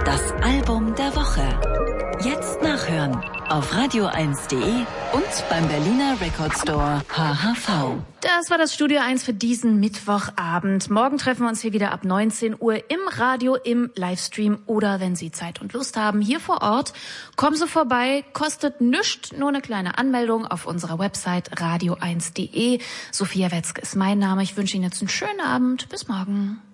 Das Album der Woche. Jetzt nachhören auf radio1.de und beim Berliner Record Store HHV. Das war das Studio 1 für diesen Mittwochabend. Morgen treffen wir uns hier wieder ab 19 Uhr im Radio, im Livestream oder wenn Sie Zeit und Lust haben, hier vor Ort. Kommen Sie vorbei, kostet nichts, nur eine kleine Anmeldung auf unserer Website radio1.de. Sophia Wetzke ist mein Name. Ich wünsche Ihnen jetzt einen schönen Abend. Bis morgen.